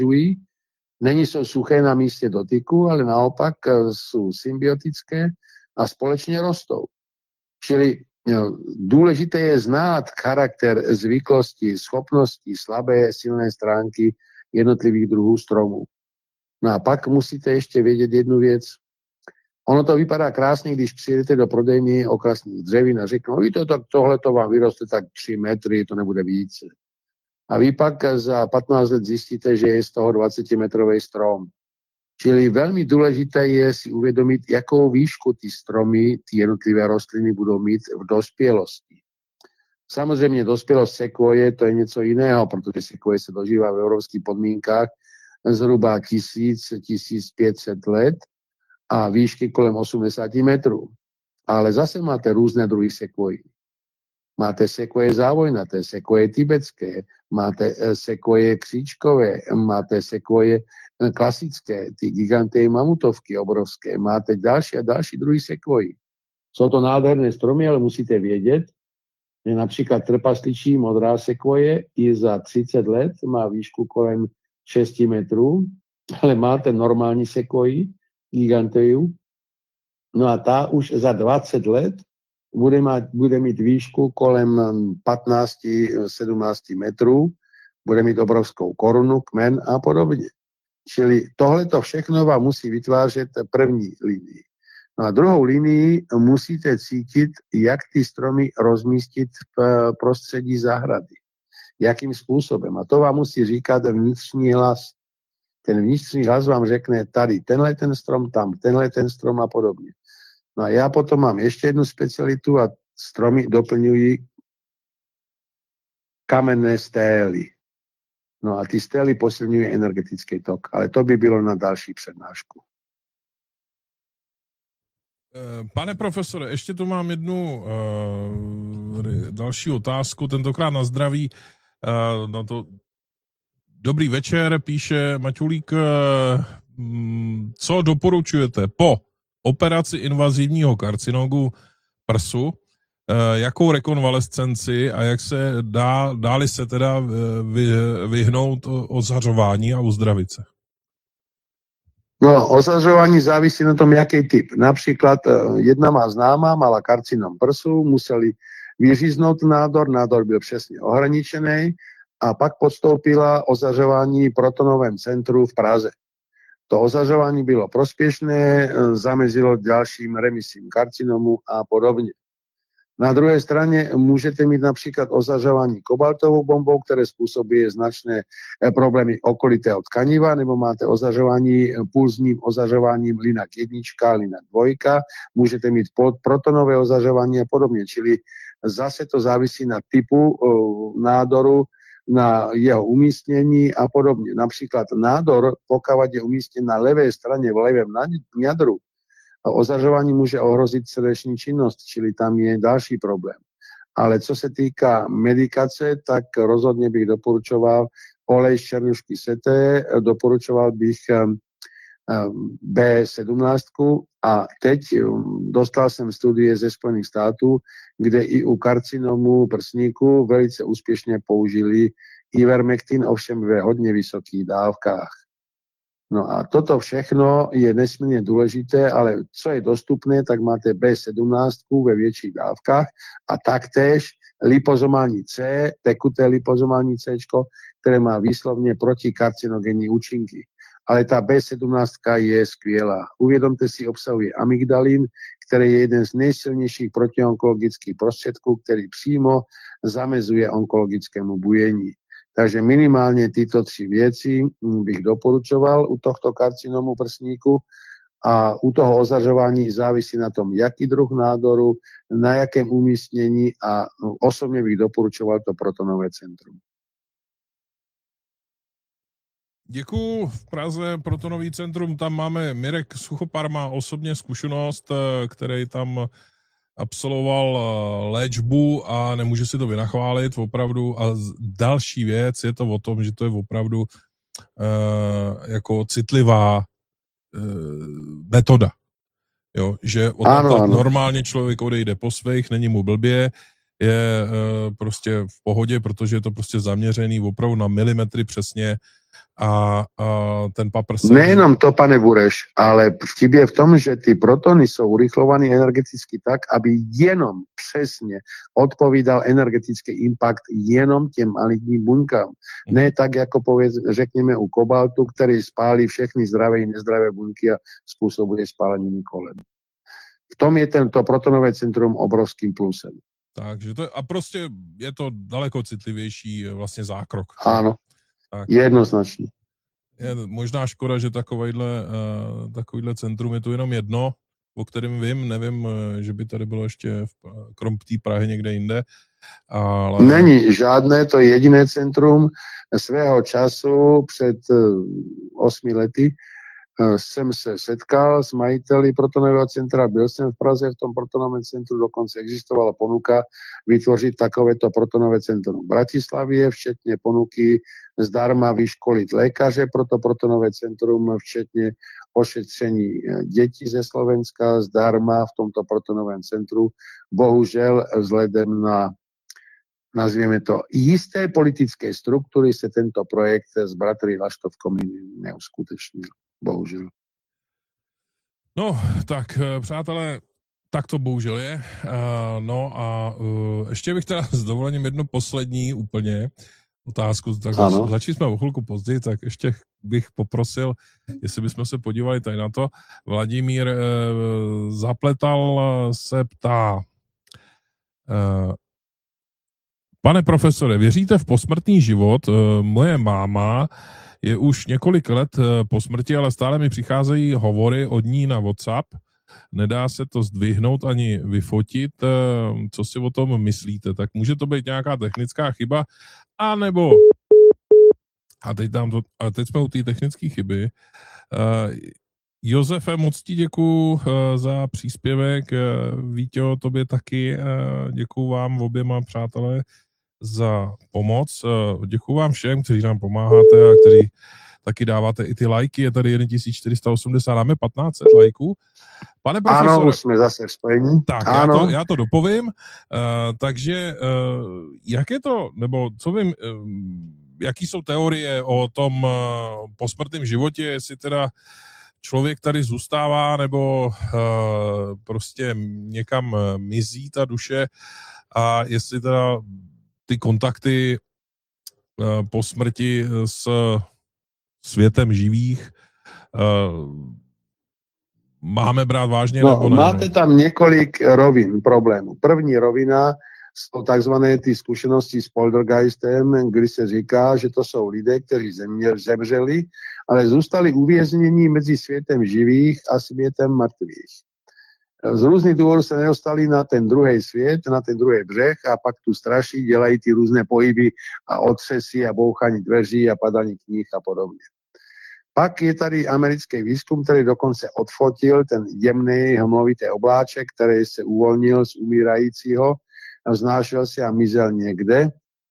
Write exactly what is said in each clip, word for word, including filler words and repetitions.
Není jsou suché na místě dotyku, ale naopak jsou symbiotické a společně rostou. Čili no, důležité je znát charakter, zvyklosti, schopnosti, slabé, silné stránky jednotlivých druhů stromů. No a pak musíte ještě vědět jednu věc. Ono to vypadá krásně, když přijedete do prodejny okrasných dřevín a řeknou, víte, tak tohle to vám vyroste tak tři metry, to nebude více. A vy pak za patnáct let zjistíte, že je z toho dvacetimetrový strom. Čili velmi důležité je si uvědomit, jakou výšku ty stromy, ty jednotlivé rostliny budou mít v dospělosti. Samozřejmě dospělost sekvoje to je něco jiného, protože sekvoje se dožívá v evropských podmínkách zhruba tisíc až tisíc pět set let a výšky kolem osmdesát metrů. Ale zase máte různé druhy sekvojí. Máte sekvoje závojnaté, sekvoje tibetské, máte sekvoje kříčkové, máte sekvoje klasické, ty giganty mamutovky obrovské, máte další a další druhy sekvojí. Jsou to nádherné stromy, ale musíte vědět, že například trpasličí modrá sekvoje i za třicet let má výšku kolem šest metrů, ale máte normální sekvoji, giganteju, no a ta už za dvacet let bude, mít, bude mít výšku kolem patnáct až sedmnáct metrů, bude mít obrovskou korunu, kmen a podobně. Čili tohle to všechno vám musí vytvářet první linii. No a druhou linii musíte cítit, jak ty stromy rozmístit v prostředí zahrady. Jakým způsobem. A to vám musí říkat vnitřní hlas. Ten vnitřní hlas vám řekne tady tenhle ten strom, tam tenhle ten strom a podobně. No a já potom mám ještě jednu specialitu a stromy doplňují kamenné stély. No a ty stély posilňují energetický tok, ale to by bylo na další přednášku. Pane profesore, ještě tu mám jednu uh, další otázku, tentokrát na zdraví. Uh, na to dobrý večer, píše Maťulík, uh, co doporučujete po operaci invazivního karcinomu prsu, uh, jakou rekonvalescenci a jak se dá, dáli se teda vy, vyhnout ozařování a uzdravit se? No, ozařování závisí na tom, jaký typ. Například jedna má známá, mala karcinom prsu, museli vyříznout nádor, nádor byl přesně ohraničený a pak podstoupila ozařování v protonovém centru v Praze. To ozařování bylo prospěšné, zamezilo dalším remisím karcinomu a podobně. Na druhé straně můžete mít například ozařování kobaltovou bombou, které způsobuje značné problémy okolitého tkaniva, nebo máte ozařování pulzním ozařováním linak jednička, linak dvojka, můžete mít protonové ozařování a podobně. Čili zase to závisí na typu nádoru, na jeho umístění a podobně. Například nádor, pokud je umístěn na levé straně v levém jadru, ozařování může ohrozit srdeční činnost, čili tam je další problém. Ale co se týká medikace, tak rozhodně bych doporučoval olej z černušky seté, doporučoval bych bé sedmnáct a teď dostal jsem studie ze Spojených států, kde i u karcinomu prsníku velice úspěšně použili ivermectin, ovšem ve hodně vysokých dávkách. No a toto všechno je nesmírně důležité, ale co je dostupné, tak máte bé sedmnáct ve větších dávkách a taktéž lipozomální C, tekuté lipozomální C, které má výslovně protikarcinogenní účinky. Ale ta bé sedmnáct je skvělá. Uvědomte si, obsahuje amygdalin, který je jeden z nejsilnějších protionkologických prostředků, který přímo zamezuje onkologickému bujení. Takže minimálně tyto tři věci bych doporučoval u tohto karcinomu prsníku a u toho ozařování závisí na tom, jaký druh nádoru, na jakém umístění a osobně bych doporučoval to protonové centrum. Děkuju. V Praze protonový centrum, tam máme Mirek Suchopar, má osobně zkušenost, který tam absolvoval léčbu a nemůže si to vynachválit opravdu. A další věc je to o tom, že to je opravdu uh, jako citlivá uh, metoda. Jo, že ano, ano. Normálně člověk odejde po svých, není mu blbě, je uh, prostě v pohodě, protože je to prostě zaměřený opravdu na milimetry přesně a, a ten papr se... Nejenom to, pane Bureš, ale vtip je v tom, že ty protony jsou urychlované energeticky tak, aby jenom přesně odpovídal energetický impact jenom těm maligním buňkám. Mm. Ne tak, jako povedz, řekněme u kobaltu, který spálí všechny zdravé i nezdravé buňky a způsobuje spálení kolem. V tom je tento protonové centrum obrovským plusem. Takže to je, a prostě je to daleko citlivější vlastně zákrok. Ano, tak. Jednoznačně. Je možná škoda, že takovýhle, uh, takovýhle centrum je tu jenom jedno, o kterém vím, nevím, že by tady bylo ještě v, krom té Prahy někde jinde. Ale... Není žádné, to je jediné centrum. Svého času před osmi lety jsem se setkal s majiteli protonového centra, byl jsem v Praze v tom protonovém centru, dokonce existovala ponuka vytvořit takovéto protonové centrum v Bratislavě, včetně ponuky zdarma vyškolit lékaře pro to protonové centrum, včetně ošetření dětí ze Slovenska zdarma v tomto protonovém centru. Bohužel vzhledem na, nazvěme to, jisté politické struktury se tento projekt s bratry Laštovkom neuskutečnil. Bohužel. No, tak přátelé, tak to bohužel je. Uh, no a uh, ještě bych teda s dovolením jednu poslední úplně otázku. Tak zač- začali jsme o chvilku později, tak ještě bych poprosil, jestli bychom se podívali tady na to. Vladimír uh, Zapletal se ptá. Uh, Pane profesore, věříte v posmrtný život? Uh, moje máma je už několik let po smrti, ale stále mi přicházejí hovory od ní na WhatsApp. Nedá se to zdvihnout ani vyfotit. Co si o tom myslíte? Tak může to být nějaká technická chyba, anebo... A teď, tam to, a teď jsme u té technické chyby. Uh, Josefe, moc ti děkuju uh, za příspěvek. Uh, Víťo, tobě taky. Uh, děkuju vám oběma, přátelé, za pomoc. Děkuju vám všem, kteří nám pomáháte a kteří taky dáváte i ty lajky. Je tady tisíc čtyři sta osmdesát, máme patnáct set lajků. Pane profesore, ano, už jsme zase v spojení. Tak, ano. Já, to, já to dopovím. Uh, takže uh, jak je to, nebo co vím, uh, jaký jsou teorie o tom uh, posmrtném životě, jestli teda člověk tady zůstává, nebo uh, prostě někam mizí ta duše a jestli teda ty kontakty uh, po smrti s světem živých uh, máme brát vážně, no, nebo ne? Máte tam několik rovin problémů. První rovina jsou takzvané ty zkušenosti s poltergeistem, kdy se říká, že to jsou lidé, kteří zemřeli, ale zůstali uvězněni mezi světem živých a světem mrtvých. Z různých důvodů se nedostali na ten druhý svět, na ten druhý břeh a pak tu straší, dělají ty různé pohyby a otřesy a bouchání dveří a padání knih a podobně. Pak je tady americký výzkum, který dokonce odfotil ten jemný hmlovitý obláček, který se uvolnil z umírajícího, vznášel se a mizel někde.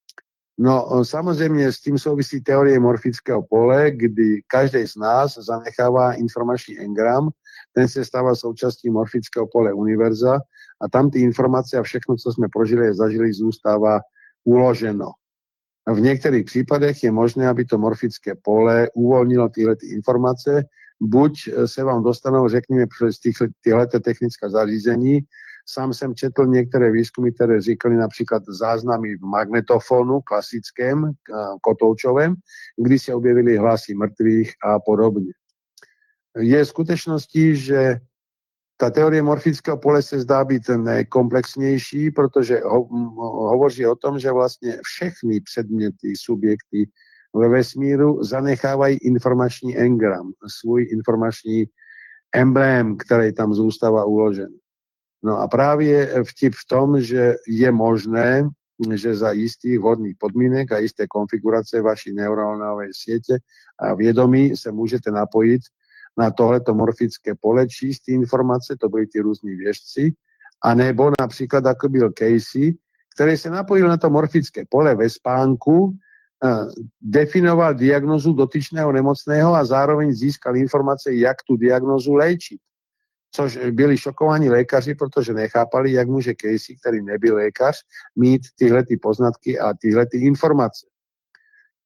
No samozřejmě s tím souvisí teorie morfického pole, kdy každý z nás zanechává informační engram, ten se stává součástí morfického pole univerza a tam ty informace a všechno, co jsme prožili a zažili, zůstává uloženo. V některých případech je možné, aby to morfické pole uvolnilo tyhle ty informace, buď se vám dostanou, řekněme, přes tyhle technická zařízení. Sám jsem četl některé výzkumy, které říkali například záznamy v magnetofonu klasickém, kotoučovém, kdy se objevily hlasy mrtvých a podobně. Je skutečností, že ta teorie morfického pole se zdá být nejkomplexnější, protože ho, hovoří o tom, že vlastně všechny předměty, subjekty ve vesmíru zanechávají informační engram, svůj informační emblém, který tam zůstává uložen. No a právě vtip v tom, že je možné, že za jistých vhodných podmínek a jisté konfigurace vaší neuronové sítě a vědomí se můžete napojit na tohleto morfické pole, číst ty informace, to byly ty různí věžci, anebo například jako byl Casey, který se napojil na to morfické pole ve spánku, definoval diagnozu dotyčného nemocného a zároveň získal informace, jak tu diagnozu léčit. Což byli šokovaní lékaři, protože nechápali, jak může Casey, který nebyl lékař, mít tyhle ty poznatky a tyhle ty informace.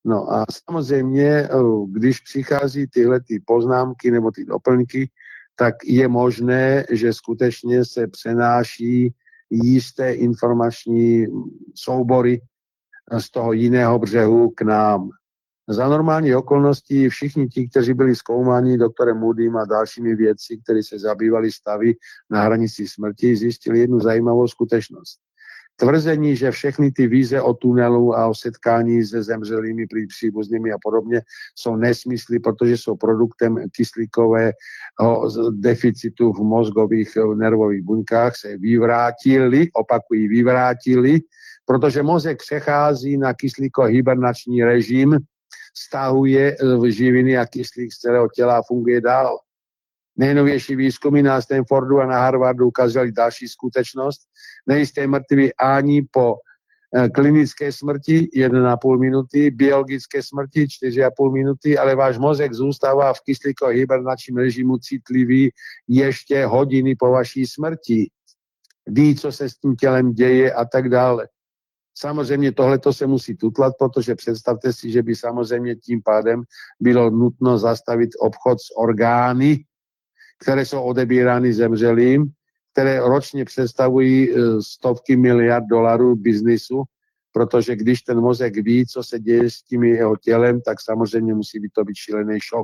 No a samozřejmě, když přichází tyhle ty poznámky nebo ty doplňky, tak je možné, že skutečně se přenáší jisté informační soubory z toho jiného břehu k nám. Za normální okolností všichni ti, kteří byli zkoumáni doktorem Moodym a dalšími vědci, kteří se zabývali stavy na hranici smrti, zjistili jednu zajímavou skutečnost. Tvrzení, že všechny ty víze o tunelu a o setkání se zemřelými příbuznými a podobně jsou nesmysly, protože jsou produktem kyslíkového deficitu v mozgových nervových buňkách, se vyvrátili, opakují, vyvrátili, protože mozek přechází na kyslíko-hibernační režim, stahuje živiny a kyslík z celého těla a funguje dál. Nejnovější výzkumy na Stanfordu a na Harvardu ukázali další skutečnost. Nejste mrtví ani po klinické smrti jedna a půl minuty, biologické smrti čtyři a půl minuty, ale váš mozek zůstává v kyslíko-hibernačním režimu citlivý ještě hodiny po vaší smrti. Ví, co se s tím tělem děje a tak dále. Samozřejmě tohleto se musí tutlat, protože představte si, že by samozřejmě tím pádem bylo nutno zastavit obchod s orgány, které jsou odebírány zemřelým, které ročně představují stovky miliard dolarů biznisu, protože když ten mozek ví, co se děje s tím jeho tělem, tak samozřejmě musí být to být šílený šok.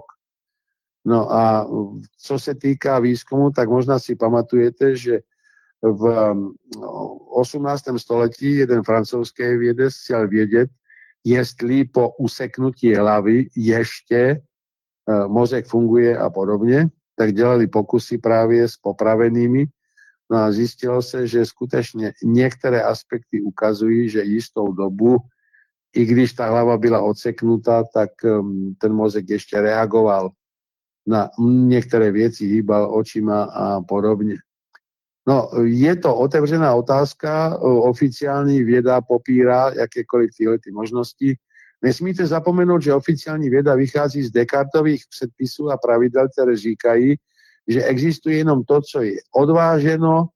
No a co se týká výzkumu, tak možná si pamatujete, že v osmnáctém století jeden francouzský vědec chtěl vědět, jestli po useknutí hlavy ještě mozek funguje a podobně, tak dělali pokusy právě s popravenými. No a zjistilo se, že skutečně některé aspekty ukazují, že jistou dobu, i když ta hlava byla odseknutá, tak ten mozek ještě reagoval na některé věci, hýbal očima a podobně. No, je to otevřená otázka, oficiální věda popírá jakékoliv tyhle ty možnosti. Nesmíte zapomenout, že oficiální věda vychází z Descartových předpisů a pravidel, které říkají, že existuje jenom to, co je odváženo,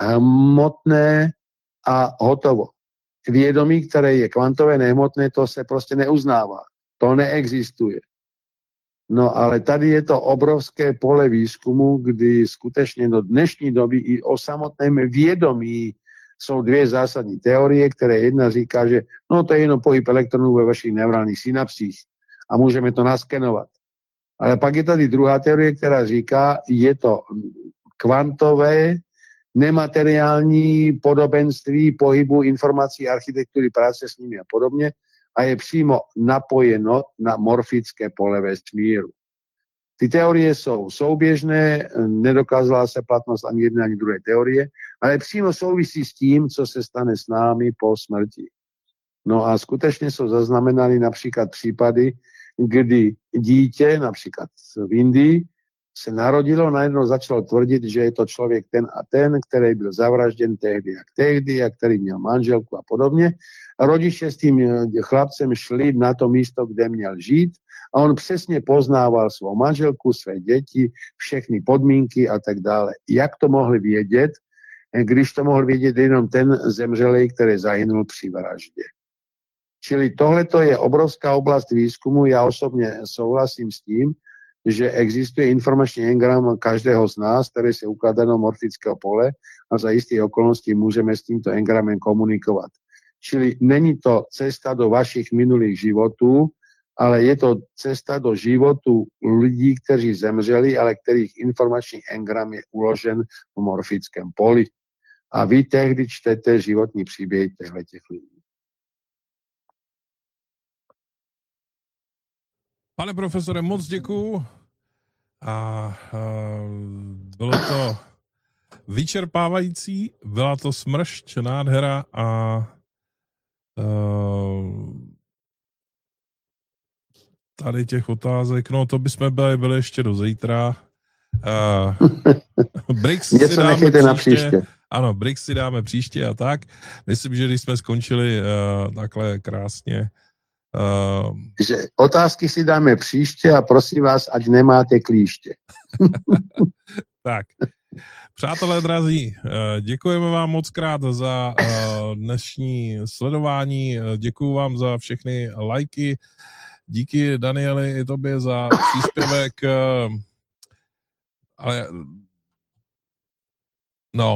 hmotné a hotovo. Vědomí, které je kvantové, nehmotné, to se prostě neuznává. To neexistuje. No ale tady je to obrovské pole výzkumu, kdy skutečně do dnešní doby i o samotném vědomí jsou dvě zásadní teorie, které jedna říká, že no to je jenom pohyb elektronů ve vašich neurálních synapsích a můžeme to naskenovat. Ale pak je tady druhá teorie, která říká, je to kvantové, nemateriální podobenství pohybu informací, architektury, práce s nimi a podobně a je přímo napojeno na morfické pole vesmíru. Ty teorie jsou souběžné, nedokázala se platnost ani jedné, ani druhé teorie, ale přímo souvisí s tím, co se stane s námi po smrti. No a skutečně jsou zaznamenány například případy, kdy dítě, například v Indii, se narodilo, najednou začalo tvrdit, že je to člověk ten a ten, který byl zavražděn tehdy a tehdy a který měl manželku a podobně. A rodiče s tím chlapcem šli na to místo, kde měl žít a on přesně poznával svou manželku, své děti, všechny podmínky a tak dále. Jak to mohli vědět, když to mohl vědět jenom ten zemřelý, který zahynul při vraždě. Čili tohleto je obrovská oblast výzkumu. Já osobně souhlasím s tím, že existuje informační engram každého z nás, který se ukládá do morfického pole a za jisté okolnosti můžeme s tímto engramem komunikovat. Čili není to cesta do vašich minulých životů, ale je to cesta do životu lidí, kteří zemřeli, ale kterých informační engram je uložen v morfickém poli. A vy tehdy čtete životní příběh těchto lidí. Pane profesore, moc děkuju. A, a bylo to vyčerpávající, byla to smršť, nádhera a, a tady těch otázek, no to bychom byli, byli ještě do zítra. Brix si dáme příště, na příště. Ano, Brix si dáme příště a tak. Myslím, že když jsme skončili uh, takhle krásně. Uh, že otázky si dáme příště a prosím vás, ať nemáte klíště. Tak. Přátelé drazí, děkujeme vám moc krát za dnešní sledování, děkuji vám za všechny lajky, díky Danieli i tobě za příspěvek, ale no,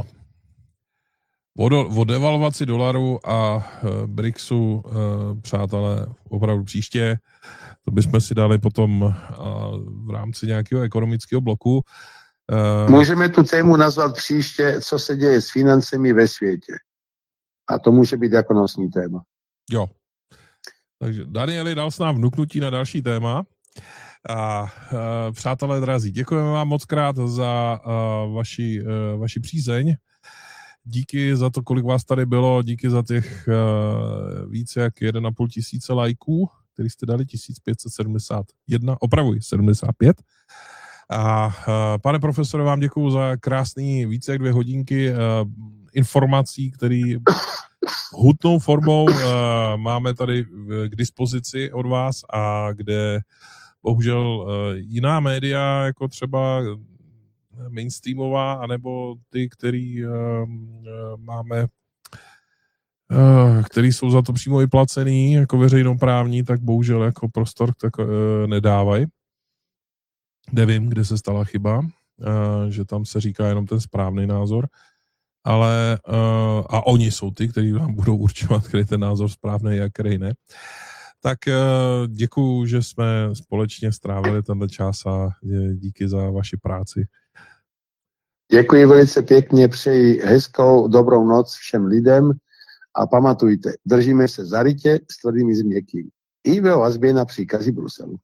o devalvaci dolaru a BRICSu, přátelé, opravdu příště, to bychom si dali potom v rámci nějakého ekonomického bloku. Můžeme tu tému nazvat příště, co se děje s financemi ve světě. A to může být jako nosný téma. Jo. Takže Danieli dal s nám vnuknutí na další téma. A uh, přátelé drazí, děkujeme vám moc krát za uh, vaši, uh, vaši přízeň. Díky za to, kolik vás tady bylo, díky za těch uh, více jak jeden a půl tisíce lajků, který jste dali, tisíc pět set sedmdesát jedna, opravuj, sedmdesát pět. A uh, pane profesore, vám děkuju za krásný více jak dvě hodinky uh, informací, který hutnou formou uh, máme tady k dispozici od vás a kde bohužel uh, jiná média, jako třeba mainstreamová, anebo ty, který uh, máme, uh, který jsou za to přímo vyplacený, jako veřejnoprávní, tak bohužel jako prostor tak uh, nedávají. Nevím, kde se stala chyba, uh, že tam se říká jenom ten správný názor, ale uh, a oni jsou ty, kteří vám budou určovat, který ten názor správný a který ne. Tak uh, děkuju, že jsme společně strávili tenhle čas a díky za vaši práci. Děkuji velice pěkně, přeji hezkou, dobrou noc všem lidem a pamatujte, držíme se zarytě s tvrdými s měkkým. I ve vazbě na příkazy Bruselu.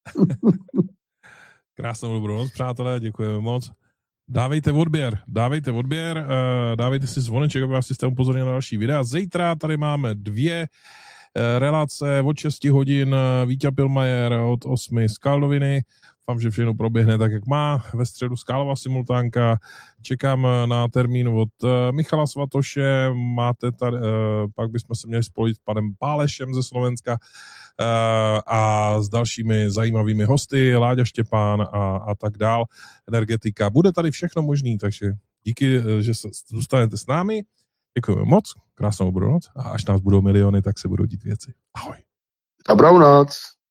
Krásnou dobrou noc, přátelé, děkujeme moc. Dávejte odběr, dávejte odběr, dávejte si zvoneček, aby vás jste upozornili na další videa. Zítra tady máme dvě relace od šesti hodin, Víťa Pilmajer od osmi z Kaldoviny. Doufám, že všechno proběhne tak, jak má. Ve středu Skálová simultánka. Čekám na termín od Michala Svatoše. Máte tady, pak bychom se měli spojit s panem Pálešem ze Slovenska a s dalšími zajímavými hosty, Láďa Štěpán a, a tak dál. Energetika. Bude tady všechno možný, takže díky, že zůstanete s námi. Děkujeme moc, krásnou dobrou noc a až nás budou miliony, tak se budou dít věci. Ahoj. Dobrou noc.